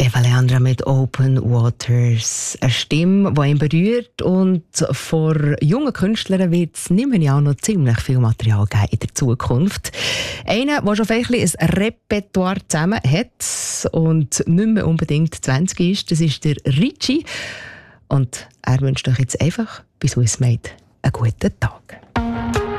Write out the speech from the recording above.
Eva Leandra mit Open Waters. Eine Stimme, die ihn berührt. Und von jungen Künstlern wird es nicht mehr auch noch ziemlich viel Material geben in der Zukunft. Einer, der schon ein Repertoire zusammen hat und nicht mehr unbedingt 20 ist, das ist der Ricci. Und er wünscht euch jetzt einfach bei Swiss Made einen guten Tag.